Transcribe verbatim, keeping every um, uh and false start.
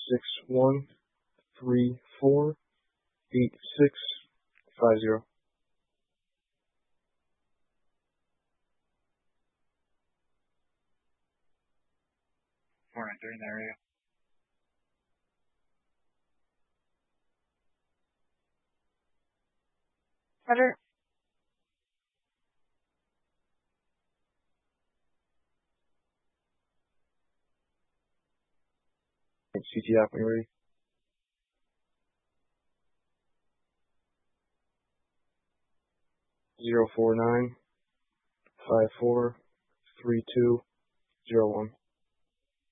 six one three four eight six five zero. four nine three in the area. Roger. C T app when you're ready. Zero four nine five four three two zero one.